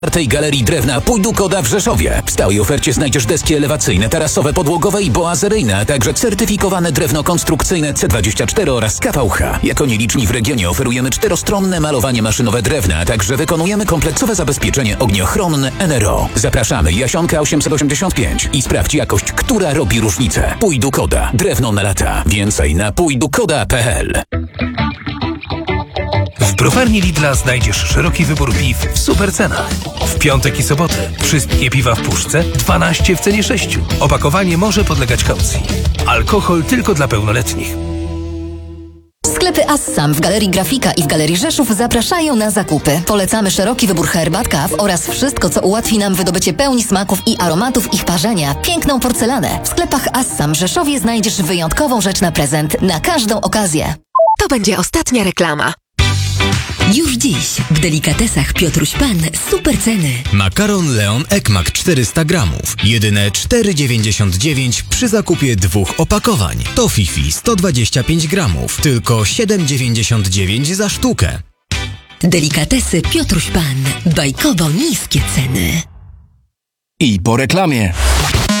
tej Galerii Drewna Pójdu-Koda w Rzeszowie. W stałej ofercie znajdziesz deski elewacyjne, tarasowe, podłogowe i boazeryjne, a także certyfikowane drewno konstrukcyjne C24 oraz KVH. Jako nieliczni w regionie oferujemy 4-stronne malowanie maszynowe drewna, a także wykonujemy kompleksowe zabezpieczenie ogniochronne NRO. Zapraszamy, Jasionka 885 i sprawdź jakość, która robi różnicę. Pójdu-Koda. Drewno na lata. Więcej na pójdukoda.pl. W browarni Lidla znajdziesz szeroki wybór piw w super cenach. W piątek i sobotę wszystkie piwa w puszce 12 w cenie 6. Opakowanie może podlegać kaucji. Alkohol tylko dla pełnoletnich. Sklepy Assam w Galerii Grafika i w Galerii Rzeszów zapraszają na zakupy. Polecamy szeroki wybór herbat, kaw oraz wszystko, co ułatwi nam wydobycie pełni smaków i aromatów ich parzenia. Piękną porcelanę. W sklepach Assam w Rzeszowie znajdziesz wyjątkową rzecz na prezent na każdą okazję. To będzie ostatnia reklama. Już dziś w Delikatesach Piotruś Pan super ceny. Makaron Leon Ekmak 400 gramów. Jedyne 4,99 przy zakupie 2 opakowań. Tofifi 125 gramów. Tylko 7,99 za sztukę. Delikatesy Piotruś Pan. Bajkowo niskie ceny. I po reklamie.